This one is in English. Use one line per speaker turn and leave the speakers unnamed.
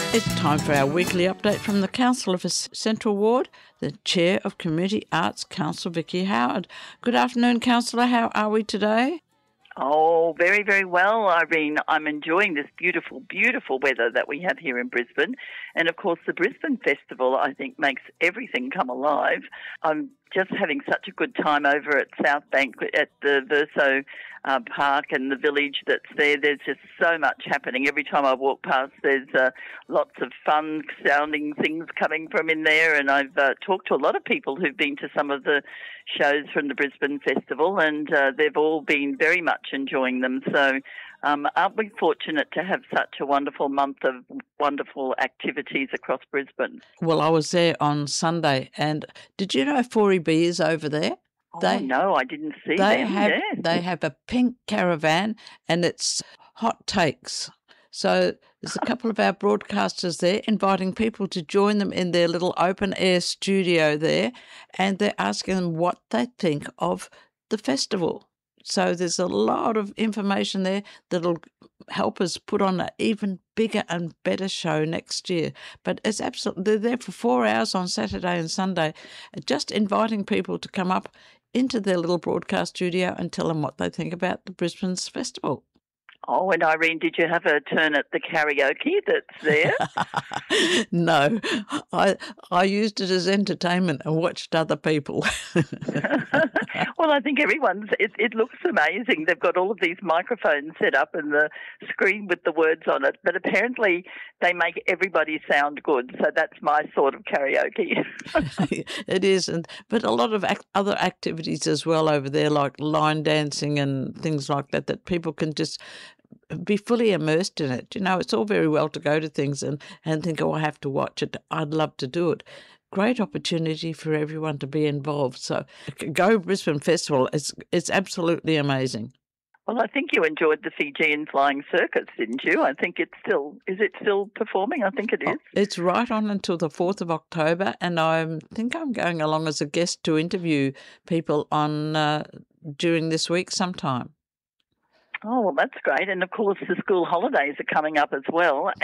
It's time for our weekly update from the Council of Central Ward, the Chair of Community Arts, Councillor Vicky Howard. Good afternoon, Councillor. How are we today?
Oh, very, very well, Irene. I'm enjoying this beautiful, beautiful weather that we have here in Brisbane. And, of course, the Brisbane Festival, I think, makes everything come alive. I'm just having such a good time over at South Bank at the Verso Park and the village that's there. There's just so much happening. Every time I walk past, there's lots of fun-sounding things coming from in there. And I've talked to a lot of people who've been to some of the shows from the Brisbane Festival, and they've all been very much enjoying them. So aren't we fortunate to have such a wonderful month of wonderful activities across Brisbane?
Well, I was there on Sunday, and did you know 4EB is over there?
No, I didn't see them.
They have a pink caravan, and it's hot takes. So there's a couple of our broadcasters there inviting people to join them in their little open-air studio there, and they're asking them what they think of the festival. So there's a lot of information there that'll help us put on an even bigger and better show next year. But it's absolutely, they're there for 4 hours on Saturday and Sunday, just inviting people to come up into their little broadcast studio and tell them what they think about the Brisbane's festival.
Oh, and Irene, did you have a turn at the karaoke that's there?
No, I used it as entertainment and watched other people.
Well, I think it looks amazing. They've got all of these microphones set up and the screen with the words on it, but apparently they make everybody sound good. So that's my sort of karaoke.
It is, but a lot of other activities as well over there, like line dancing and things like that, that people can just be fully immersed in it. You know, it's all very well to go to things and think, oh, I have to watch it. I'd love to do it. Great opportunity for everyone to be involved. So go Brisbane Festival. It's absolutely amazing.
Well, I think you enjoyed the Fijian Flying Circus, didn't you? I think is it still performing? I think it is.
It's right on until the 4th of October, and I think I'm going along as a guest to interview people on during this week sometime.
Oh, well, that's great. And, of course, the school holidays are coming up as well.